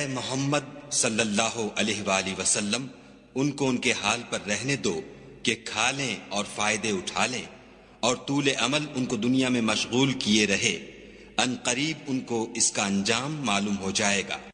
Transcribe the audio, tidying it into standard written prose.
ए मोहम्मद सल्लल्लाहु अलैहि वसल्लम, उनको उनके हाल पर रहने दो कि खा लें और फायदे उठा लें, और तूले अमल उनको दुनिया में मशगूल किए रहे। अन करीब उनको इसका अंजाम मालूम हो जाएगा।